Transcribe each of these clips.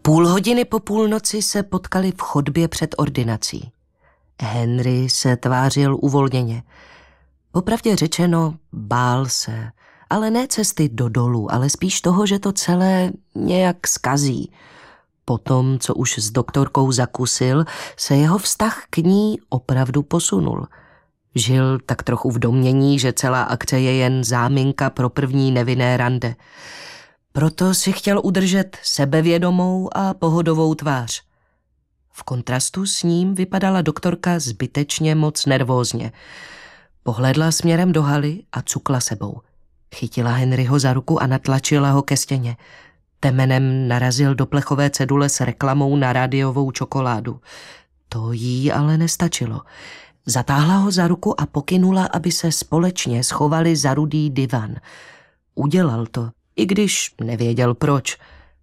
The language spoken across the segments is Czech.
Půl hodiny po půlnoci se potkali v chodbě před ordinací. Henry se tvářil uvolněně. Popravdě řečeno, bál se, ale ne cesty do dolu, ale spíš toho, že to celé nějak zkazí. Potom, co už s doktorkou zakusil, se jeho vztah k ní opravdu posunul. Žil tak trochu v domnění, že celá akce je jen záminka pro první nevinné rande. Proto si chtěl udržet sebevědomou a pohodovou tvář. V kontrastu s ním vypadala doktorka zbytečně moc nervózně. Pohlédla směrem do haly a cukla sebou. Chytila Henryho za ruku a natlačila ho ke stěně. Temenem narazil do plechové cedule s reklamou na rádiovou čokoládu. To jí ale nestačilo. Zatáhla ho za ruku a pokynula, aby se společně schovali za rudý divan. Udělal to, i když nevěděl proč.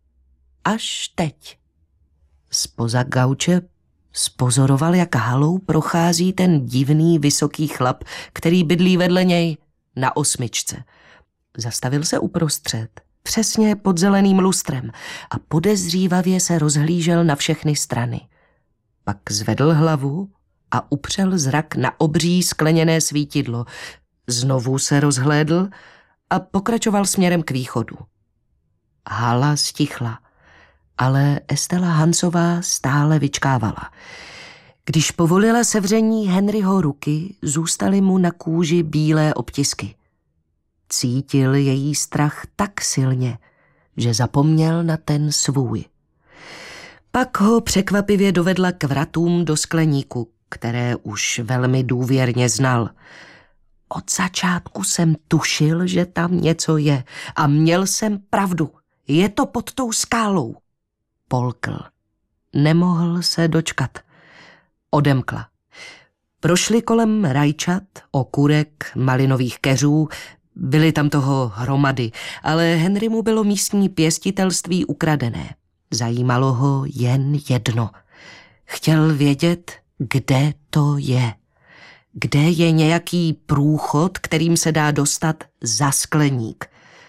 Až teď. Zpoza gauče spozoroval, jak halou prochází ten divný vysoký chlap, který bydlí vedle něj na 8. Zastavil se uprostřed, přesně pod zeleným lustrem a podezřívavě se rozhlížel na všechny strany. Pak zvedl hlavu a upřel zrak na obří skleněné svítidlo. Znovu se rozhlédl a pokračoval směrem k východu. Hala stichla, ale Estela Hansová stále vyčkávala. Když povolila sevření Henryho ruky, zůstaly mu na kůži bílé obtisky. Cítil její strach tak silně, že zapomněl na ten svůj. Pak ho překvapivě dovedla k vratům do skleníku, které už velmi důvěrně znal. Od začátku jsem tušil, že tam něco je a měl jsem pravdu. Je to pod tou skálou. Polkl. Nemohl se dočkat. Odemkla. Prošli kolem rajčat, okurek, malinových keřů. Byly tam toho hromady, ale Henrymu bylo místní pěstitelství ukradené. Zajímalo ho jen jedno. Chtěl vědět, kde to je. Kde je nějaký průchod, kterým se dá dostat za skleník.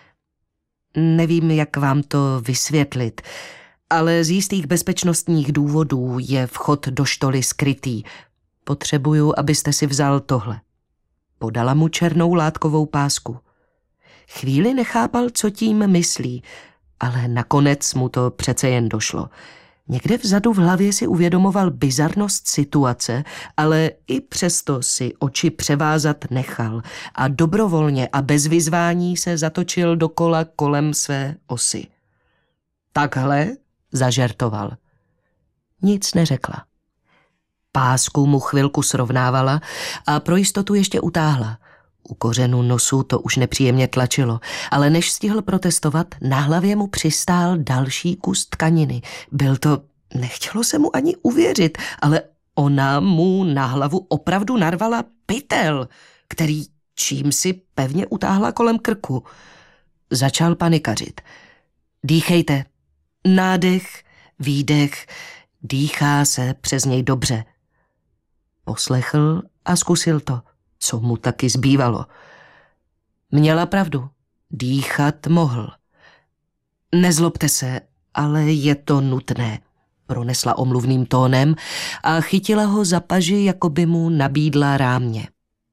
Nevím, jak vám to vysvětlit, ale z jistých bezpečnostních důvodů je vchod do štoly skrytý. Potřebuju, abyste si vzal tohle. Podala mu černou látkovou pásku. Chvíli nechápal, co tím myslí, ale nakonec mu to přece jen došlo. Někde vzadu v hlavě si uvědomoval bizarnost situace, ale i přesto si oči převázat nechal a dobrovolně a bez vyzvání se zatočil dokola kolem své osy. Takhle, zažertoval. Nic neřekla. Pásku mu chvilku srovnávala a pro jistotu ještě utáhla. U kořenu nosu to už nepříjemně tlačilo, ale než stihl protestovat, na hlavě mu přistál další kus tkaniny. Nechtělo se mu ani uvěřit, ale ona mu na hlavu opravdu narvala pytel, který čímsi pevně utáhla kolem krku. Začal panikařit. Dýchejte. Nádech, výdech, dýchá se přes něj dobře. Poslechl a zkusil to, co mu taky zbývalo. Měla pravdu, dýchat mohl. Nezlobte se, ale je to nutné, pronesla omluvným tónem a chytila ho za paži, jako by mu nabídla rámě.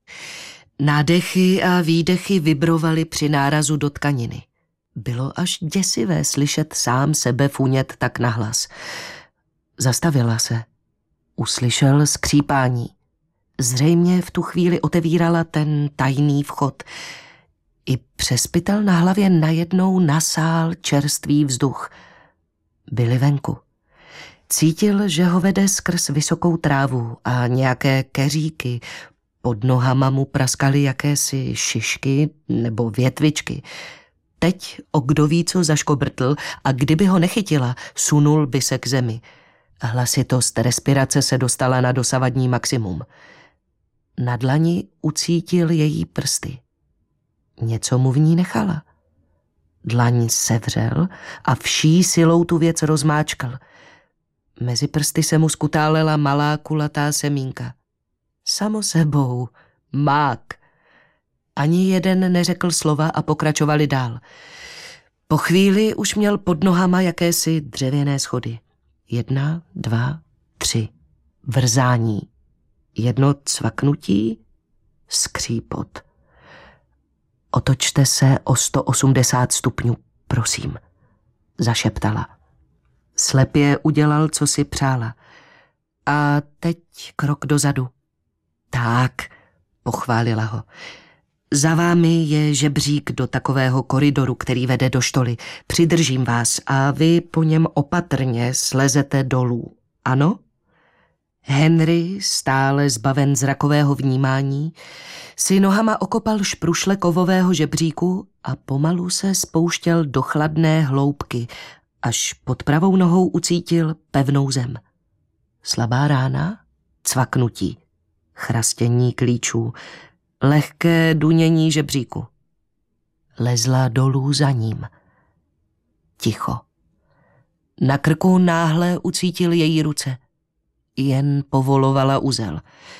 Nádechy a výdechy vibrovaly při nárazu do tkaniny. Bylo až děsivé slyšet sám sebe funět tak nahlas. Zastavila se. Uslyšel skřípání. Zřejmě v tu chvíli otevírala ten tajný vchod. I přes pytel na hlavě najednou nasál čerstvý vzduch. Byli venku. Cítil, že ho vede skrz vysokou trávu a nějaké keříky. Pod nohama mu praskaly jakési šišky nebo větvičky. Teď o kdo ví co zaškobrtl a kdyby ho nechytila, sunul by se k zemi. Hlasitost respirace se dostala na dosavadní maximum. Na dlani ucítil její prsty. Něco mu v ní nechala. Dlaň sevřel a vší silou tu věc rozmáčkal. Mezi prsty se mu skutálela malá kulatá semínka. Samo sebou, mák. Ani jeden neřekl slova a pokračovali dál. Po chvíli už měl pod nohama jakési dřevěné schody. 1, 2, 3. Vrzání. 1 cvaknutí, skřípot. Otočte se o 180 stupňů, prosím, zašeptala. Slepě udělal, co si přála. A teď krok dozadu. Tak, pochválila ho. Za vámi je žebřík do takového koridoru, který vede do štoly. Přidržím vás a vy po něm opatrně slezete dolů. Ano? Henry, stále zbaven zrakového vnímání, si nohama okopal šprušle kovového žebříku a pomalu se spouštěl do chladné hloubky, až pod pravou nohou ucítil pevnou zem. Slabá rána, cvaknutí, chrastění klíčů, lehké dunění žebříku. Lezla dolů za ním. Ticho. Na krku náhle ucítil její ruce. Jen povolovala uzel.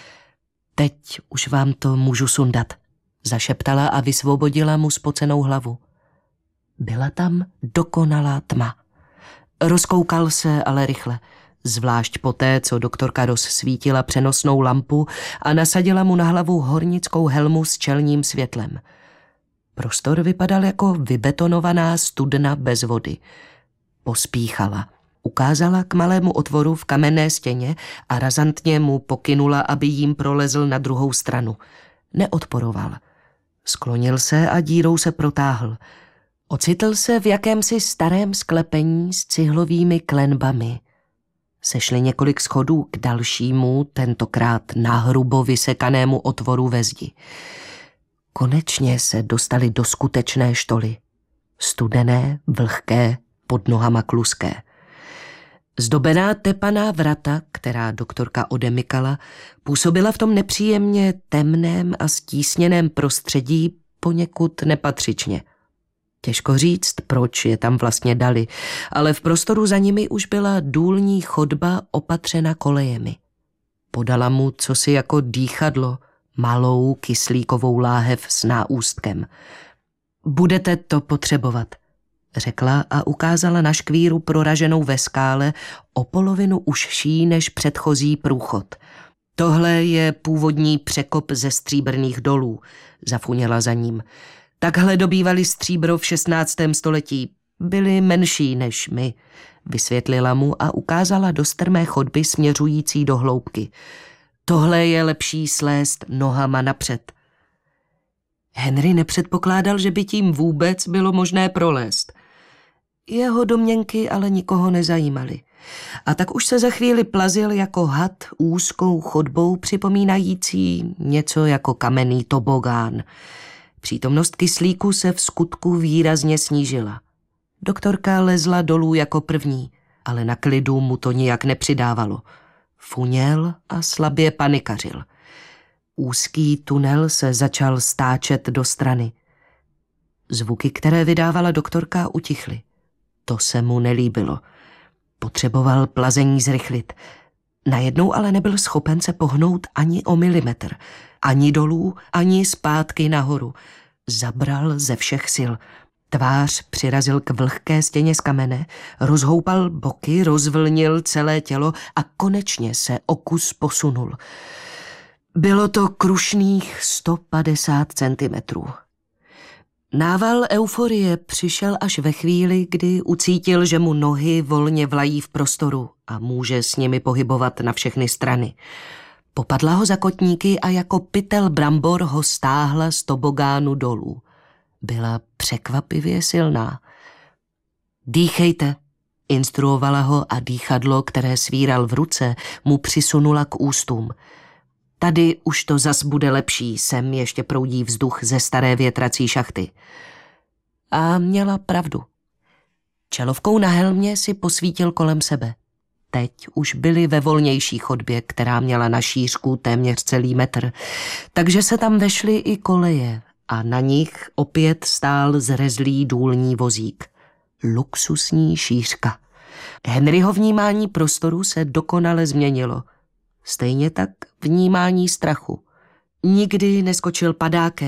Teď už vám to můžu sundat, zašeptala a vysvobodila mu spocenou hlavu. Byla tam dokonalá tma. Rozkoukal se ale rychle, zvlášť poté, co doktorka rozsvítila přenosnou lampu a nasadila mu na hlavu hornickou helmu s čelním světlem. Prostor vypadal jako vybetonovaná studna bez vody. Pospíchala. Ukázala k malému otvoru v kamenné stěně a razantně mu pokynula, aby jím prolezl na druhou stranu. Neodporoval. Sklonil se a dírou se protáhl. Ocitl se v jakémsi starém sklepení s cihlovými klenbami. Sešli několik schodů k dalšímu, tentokrát nahrubo vysekanému otvoru ve zdi. Konečně se dostali do skutečné štoly. Studené, vlhké, pod nohama kluské. Zdobená tepaná vrata, která doktorka odemykala, působila v tom nepříjemně temném a stísněném prostředí poněkud nepatřičně. Těžko říct, proč je tam vlastně dali, ale v prostoru za nimi už byla důlní chodba opatřena kolejemi. Podala mu cosi jako dýchadlo, malou kyslíkovou láhev s náústkem. Budete to potřebovat, řekla a ukázala na škvíru proraženou ve skále o polovinu užší než předchozí průchod. Tohle je původní překop ze stříbrných dolů, zafuněla za ním. Takhle dobývali stříbro v 16. století. Byli menší než my, vysvětlila mu a ukázala do strmé chodby směřující do hloubky. Tohle je lepší slézt nohama napřed. Henry nepředpokládal, že by tím vůbec bylo možné prolézt. Jeho domněnky ale nikoho nezajímaly. A tak už se za chvíli plazil jako had úzkou chodbou připomínající něco jako kamenný tobogán. Přítomnost kyslíku se v skutku výrazně snížila. Doktorka lezla dolů jako první, ale na klidu mu to nijak nepřidávalo. Funěl a slabě panikařil. Úzký tunel se začal stáčet do strany. Zvuky, které vydávala doktorka, utichly. To se mu nelíbilo. Potřeboval plazení zrychlit. Najednou ale nebyl schopen se pohnout ani o milimetr. Ani dolů, ani zpátky nahoru. Zabral ze všech sil. Tvář přirazil k vlhké stěně z kamene, rozhoupal boky, rozvlnil celé tělo a konečně se o kus posunul. Bylo to krušných 150 centimetrů. Nával euforie přišel až ve chvíli, kdy ucítil, že mu nohy volně vlají v prostoru a může s nimi pohybovat na všechny strany. Popadla ho za kotníky a jako pytel brambor ho stáhla z tobogánu dolů. Byla překvapivě silná. Dýchejte, instruovala ho a dýchadlo, které svíral v ruce, mu přisunula k ústům. Tady už to zas bude lepší, sem ještě proudí vzduch ze staré větrací šachty. A měla pravdu. Čelovkou na helmě si posvítil kolem sebe. Teď už byli ve volnější chodbě, která měla na šířku téměř celý metr, takže se tam vešly i koleje a na nich opět stál zrezlý důlní vozík. Luxusní šířka. Henryho vnímání prostoru se dokonale změnilo. Stejně tak vnímání strachu. Nikdy neskočil padákem,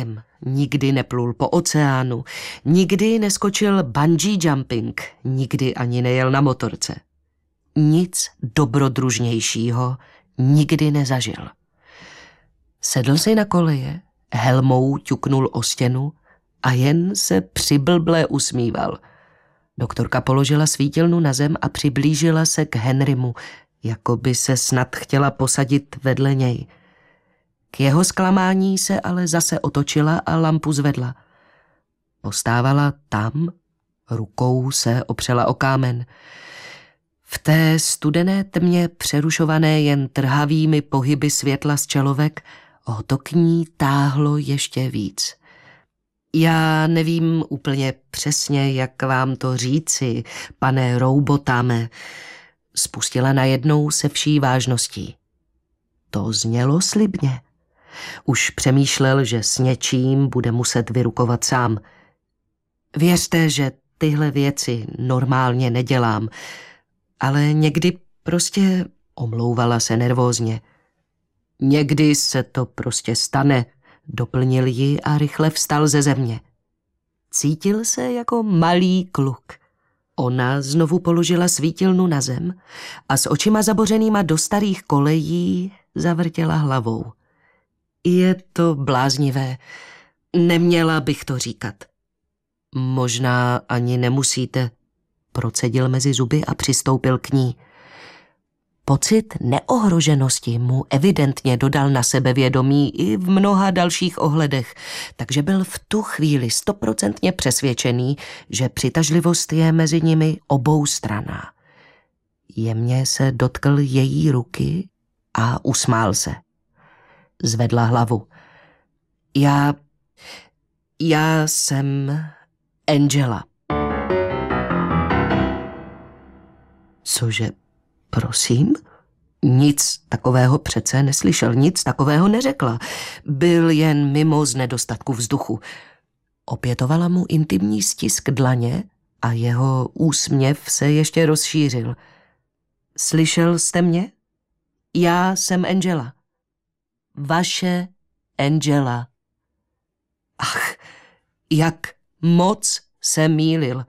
nikdy neplul po oceánu, nikdy neskočil bungee jumping, nikdy ani nejel na motorce. Nic dobrodružnějšího nikdy nezažil. Sedl si na koleje, helmou ťuknul o stěnu a jen se přiblble usmíval. Doktorka položila svítilnu na zem a přiblížila se k Henrymu, jako by se snad chtěla posadit vedle něj. K jeho zklamání se ale zase otočila a lampu zvedla. Postávala tam, rukou se opřela o kámen. V té studené tmě, přerušované jen trhavými pohyby světla z čelovek, ho to k ní táhlo ještě víc. Já nevím úplně přesně, jak vám to říci, pane Roubotame, spustila najednou se vší vážností. To znělo slibně. Už přemýšlel, že s něčím bude muset vyrukovat sám. Věřte, že tyhle věci normálně nedělám, ale někdy prostě, omlouvala se nervózně. Někdy se to prostě stane, doplnil ji a rychle vstal ze země. Cítil se jako malý kluk. Ona znovu položila svítilnu na zem a s očima zabořenýma do starých kolejí zavrtěla hlavou. Je to bláznivé. Neměla bych to říkat. Možná ani nemusíte, procedil mezi zuby a přistoupil k ní. Pocit neohroženosti mu evidentně dodal na sebevědomí i v mnoha dalších ohledech, takže byl v tu chvíli 100% přesvědčený, že přitažlivost je mezi nimi oboustranná. Jemně se dotkl její ruky a usmál se. Zvedla hlavu. Já jsem Angela. Cože, prosím? Nic takového přece neslyšel, nic takového neřekla. Byl jen mimo z nedostatku vzduchu. Opětovala mu intimní stisk dlaně a jeho úsměv se ještě rozšířil. Slyšel jste mě? Já jsem Angela. Vaše Angela. Ach, jak moc se mýlil.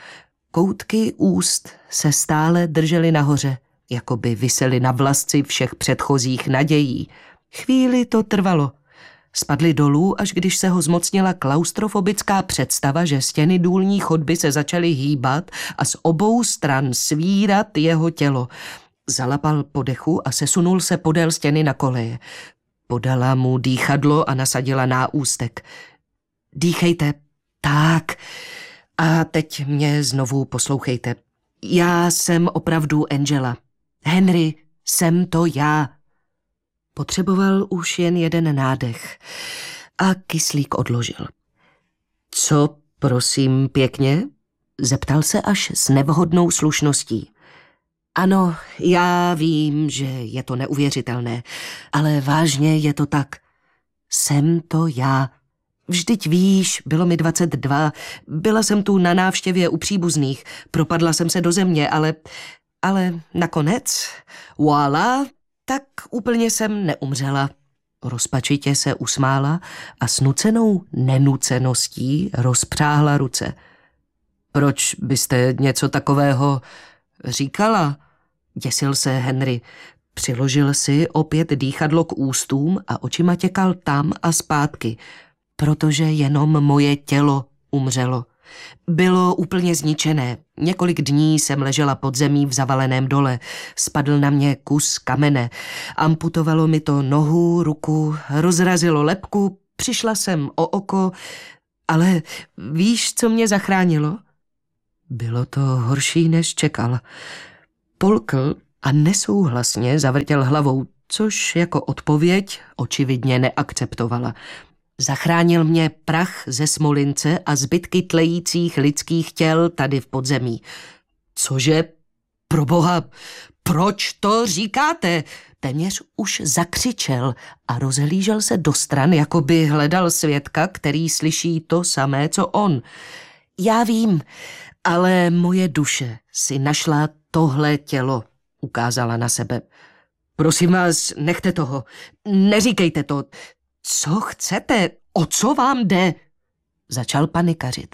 Koutky úst se stále držely nahoře, jako by visely na vlasci všech předchozích nadějí. Chvíli to trvalo. Spadly dolů, až když se ho zmocnila klaustrofobická představa, že stěny důlní chodby se začaly hýbat a z obou stran svírat jeho tělo. Zalapal po dechu a sesunul se podél stěny na koleje. Podala mu dýchadlo a nasadila náústek. Dýchejte. Tak. A teď mě znovu poslouchejte. Já jsem opravdu Angela. Henry, jsem to já. Potřeboval už jen jeden nádech a kyslík odložil. Co, prosím, pěkně? Zeptal se až s nevhodnou slušností. Ano, já vím, že je to neuvěřitelné, ale vážně je to tak. Jsem to já. Vždyť víš, bylo mi 22, byla jsem tu na návštěvě u příbuzných, propadla jsem se do země, ale nakonec, voilà, tak úplně jsem neumřela. Rozpačitě se usmála a s nucenou nenuceností rozpřáhla ruce. Proč byste něco takového říkala? Děsil se Henry. Přiložil si opět dýchadlo k ústům a očima těkal tam a zpátky. Protože jenom moje tělo umřelo. Bylo úplně zničené. Několik dní jsem ležela pod zemí v zavaleném dole. Spadl na mě kus kamene. Amputovalo mi to nohu, ruku, rozrazilo lebku, přišla jsem o oko, ale víš, co mě zachránilo? Bylo to horší, než čekal. Polkl a nesouhlasně zavrtěl hlavou, což jako odpověď očividně neakceptovala. Zachránil mě prach ze Smolince a zbytky tlejících lidských těl tady v podzemí. Cože? Proboha, proč to říkáte? Téměř už zakřičel a rozhlížel se do stran, jako by hledal svědka, který slyší to samé, co on. Já vím, ale moje duše si našla tohle tělo, ukázala na sebe. Prosím vás, nechte toho, neříkejte to. Co chcete? O co vám jde? Začal panikařit.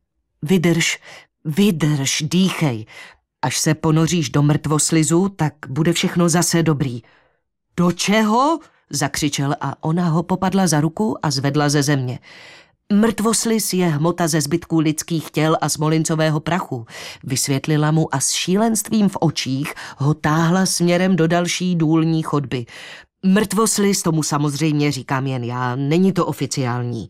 Vydrž, dýchej. Až se ponoříš do mrtvoslizu, tak bude všechno zase dobrý. Do čeho? Zakřičel a ona ho popadla za ruku a zvedla ze země. Mrtvosliz je hmota ze zbytků lidských těl a smolincového prachu, vysvětlila mu a s šílenstvím v očích ho táhla směrem do další důlní chodby. Mrtvosliz, tomu samozřejmě říkám jen já, není to oficiální.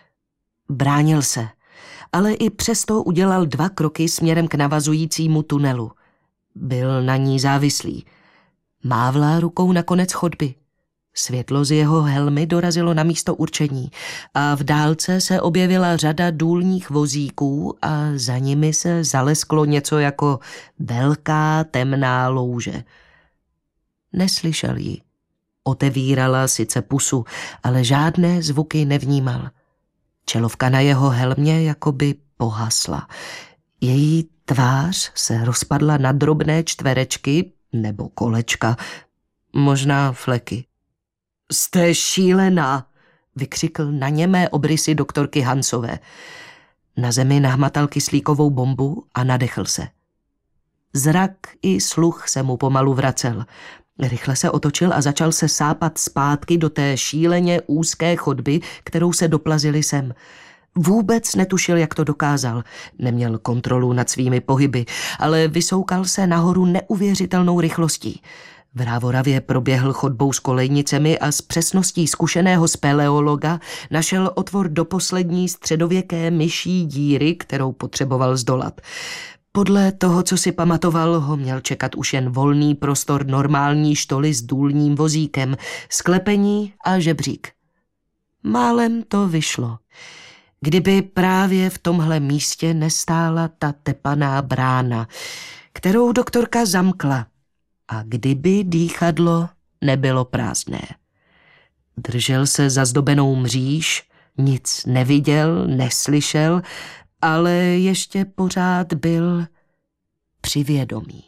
Bránil se, ale i přesto udělal 2 kroky směrem k navazujícímu tunelu. Byl na ní závislý. Mávla rukou na konec chodby. Světlo z jeho helmy dorazilo na místo určení a v dálce se objevila řada důlních vozíků a za nimi se zalesklo něco jako velká temná louže. Neslyšel ji. Otevírala sice pusu, ale žádné zvuky nevnímal. Čelovka na jeho helmě jakoby pohasla. Její tvář se rozpadla na drobné čtverečky nebo kolečka, možná fleky. Jste šílená, vykřikl na němé obrysy doktorky Hansové. Na zemi nahmatal kyslíkovou bombu a nadechl se. Zrak i sluch se mu pomalu vracel. Rychle se otočil a začal se sápat zpátky do té šíleně úzké chodby, kterou se doplazili sem. Vůbec netušil, jak to dokázal. Neměl kontrolu nad svými pohyby, ale vysoukal se nahoru neuvěřitelnou rychlostí. Vrávoravě proběhl chodbou s kolejnicemi a s přesností zkušeného speleologa našel otvor do poslední středověké myší díry, kterou potřeboval zdolat. Podle toho, co si pamatoval, ho měl čekat už jen volný prostor normální štoly s důlním vozíkem, sklepení a žebřík. Málem to vyšlo. Kdyby právě v tomhle místě nestála ta tepaná brána, kterou doktorka zamkla, a kdyby dýchadlo nebylo prázdné. Držel se za zdobenou mříž, nic neviděl, neslyšel, ale ještě pořád byl při vědomí.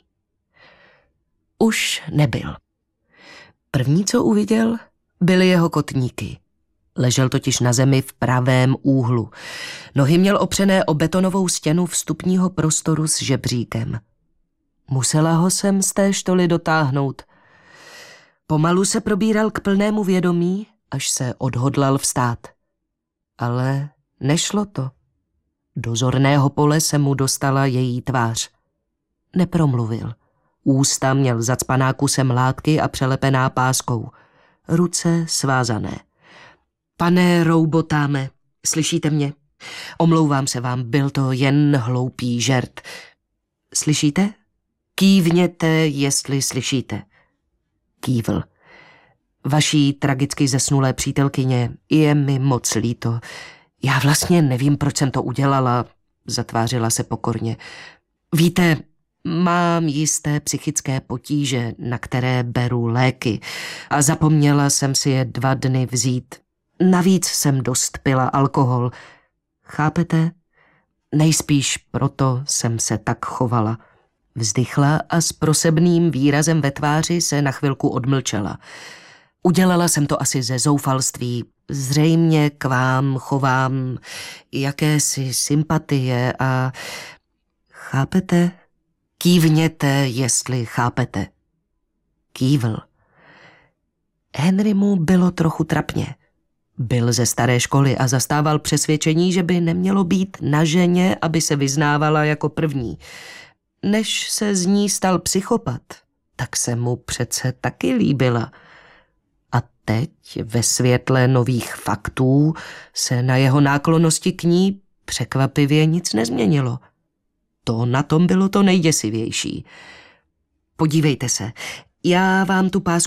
Už nebyl. První, co uviděl, byly jeho kotníky. Ležel totiž na zemi v pravém úhlu. Nohy měl opřené o betonovou stěnu vstupního prostoru s žebříkem. Musela ho sem z té štoly dotáhnout. Pomalu se probíral k plnému vědomí, až se odhodlal vstát. Ale nešlo to. Do zorného pole se mu dostala její tvář. Nepromluvil. Ústa měl zacpaná kusem látky a přelepená páskou. Ruce svázané. Pane Roubotáme, slyšíte mě? Omlouvám se vám, byl to jen hloupý žert. Slyšíte? Kývněte, jestli slyšíte. Kývl. Vaší tragicky zesnulé přítelkyně je mi moc líto. Já vlastně nevím, proč jsem to udělala, zatvářila se pokorně. Víte, mám jisté psychické potíže, na které beru léky a zapomněla jsem si je 2 dny vzít. Navíc jsem dost pila alkohol. Chápete? Nejspíš proto jsem se tak chovala. Vzdychla a s prosebným výrazem ve tváři se na chvilku odmlčela. Udělala jsem to asi ze zoufalství. Zřejmě k vám chovám jakési sympatie a... Chápete? Kývněte, jestli chápete. Kývl. Henrymu bylo trochu trapně. Byl ze staré školy a zastával přesvědčení, že by nemělo být na ženě, aby se vyznávala jako první. Než se z ní stal psychopat, tak se mu přece taky líbila. A teď ve světle nových faktů se na jeho náklonnosti k ní překvapivě nic nezměnilo. To na tom bylo to nejděsivější. Podívejte se, já vám tu pásku